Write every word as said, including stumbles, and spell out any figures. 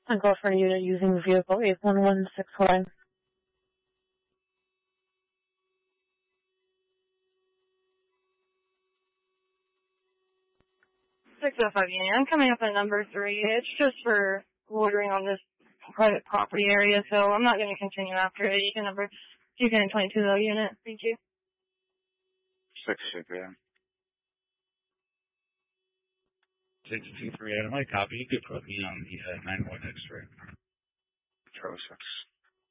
and call for a unit using vehicle eight one one six Y. six oh five unit. I'm coming up at number three. It's just for loitering on this private property area, so I'm not going to continue after it. You can number two ten twenty-two though unit. Thank you. Six six yeah. Six two three Adam, I copy. You could put me on the uh, nine one X-ray. Control six.